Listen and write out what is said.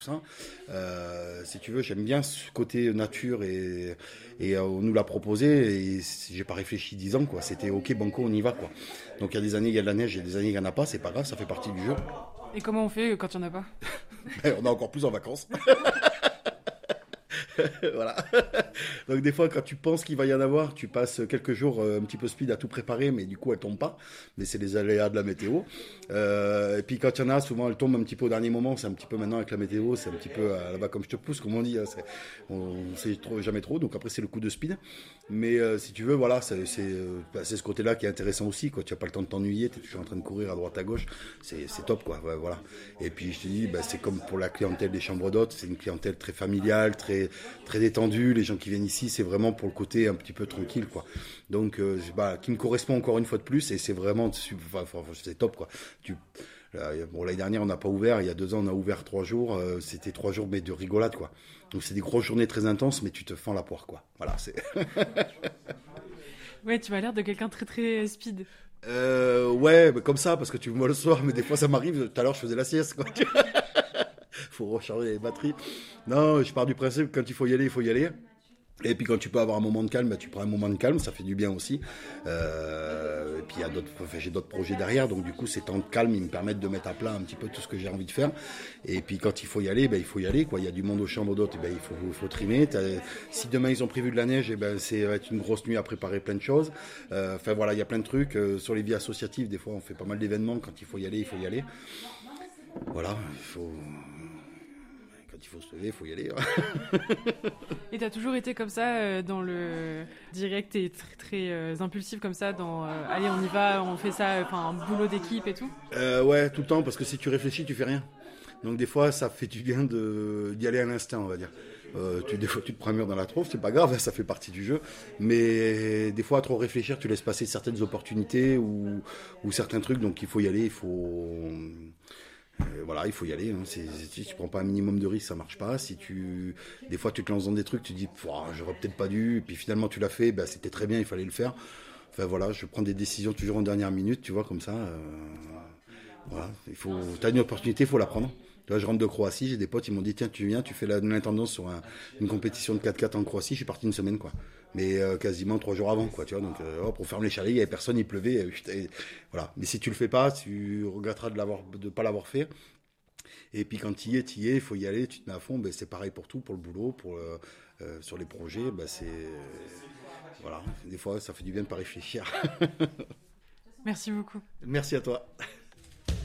ça. Si tu veux, j'aime bien ce côté nature et on nous l'a proposé et j'ai pas réfléchi 10 ans quoi. C'était ok banco, on y va quoi. Donc il y a des années il y a de la neige, il y a des années il y en a pas, c'est pas grave, ça fait partie du jeu. Et comment on fait quand il n'y en a pas? Ben, on est encore plus en vacances. Voilà. Donc des fois, quand tu penses qu'il va y en avoir, tu passes quelques jours un petit peu speed à tout préparer, mais du coup, elle tombe pas. Mais c'est les aléas de la météo. Et puis quand il y en a, souvent, elle tombe un petit peu au dernier moment. C'est un petit peu maintenant avec la météo, c'est un petit peu là-bas comme je te pousse, comme on dit. Hein, on sait jamais trop. Donc après, c'est le coup de speed. Mais si tu veux, voilà, c'est ce côté-là qui est intéressant aussi. Quoi. Tu n'as pas le temps de t'ennuyer, tu es toujours en train de courir à droite à gauche. C'est top, quoi. Ouais, voilà. Et puis je te dis, bah, c'est comme pour la clientèle des chambres d'hôtes, c'est une clientèle très familiale, très détendu. Les gens qui viennent ici, c'est vraiment pour le côté un petit peu tranquille, quoi. Donc, bah, qui me correspond encore une fois de plus, et c'est vraiment, c'est top, quoi. Bon, l'année dernière, on n'a pas ouvert. Il y a 2 ans, on a ouvert 3 jours. C'était 3 jours, mais de rigolade, quoi. Donc, c'est des grosses journées très intenses, mais tu te fends la poire, quoi. Voilà, c'est. Ouais, tu m'as l'air de quelqu'un très très speed. Ouais, mais comme ça, parce que tu me vois le soir, mais des fois ça m'arrive. Tout à l'heure, je faisais la sieste, quoi. Faut recharger les batteries. Non, je pars du principe que quand il faut y aller, il faut y aller. Et puis quand tu peux avoir un moment de calme, bah, tu prends un moment de calme, ça fait du bien aussi. Et puis il y a j'ai d'autres projets derrière, donc du coup ces temps de calme, ils me permettent de mettre à plat un petit peu tout ce que j'ai envie de faire. Et puis quand il faut y aller, bah, il faut y aller, quoi. Il y a du monde aux chambres d'hôtes, bah, il faut trimer. Si demain ils ont prévu de la neige, et ben c'est va être une grosse nuit à préparer plein de choses. Enfin voilà, il y a plein de trucs. Sur les vies associatives, des fois on fait pas mal d'événements. Quand il faut y aller, il faut y aller. Voilà, quand il faut se lever, il faut y aller. Et t'as toujours été comme ça dans le direct et très très impulsif comme ça dans allez on y va, on fait ça, enfin un boulot d'équipe et tout. Ouais, tout le temps, parce que si tu réfléchis, tu fais rien. Donc des fois, ça fait du bien d'y aller à l'instinct, on va dire. Des fois, tu te prends un mur dans la truffe, c'est pas grave, ça fait partie du jeu. Mais des fois, à trop réfléchir, tu laisses passer certaines opportunités ou certains trucs. Donc il faut y aller, voilà, il faut y aller. Hein. Si tu prends pas un minimum de risque, ça marche pas. Des fois, tu te lances dans des trucs, tu te dis, j'aurais peut-être pas dû. Et puis finalement, tu l'as fait, bah, c'était très bien, il fallait le faire. Enfin voilà, je prends des décisions toujours en dernière minute, tu vois, comme ça. Voilà, t'as une opportunité, il faut la prendre. Tu vois, je rentre de Croatie, j'ai des potes, ils m'ont dit tiens, tu viens, tu fais l'intendance sur une compétition de 4x4 en Croatie. Je suis parti une semaine, quoi. Mais quasiment 3 jours avant, quoi. Tu vois, donc hop, on ferme les chalets, il n'y avait personne, il pleuvait. Voilà. Mais si tu le fais pas, tu regretteras de pas l'avoir fait. Et puis quand tu y es, il faut y aller, tu te mets à fond. Ben, c'est pareil pour tout, pour le boulot, sur les projets. Ben, voilà. Des fois, ça fait du bien de pas réfléchir. Merci beaucoup. Merci à toi.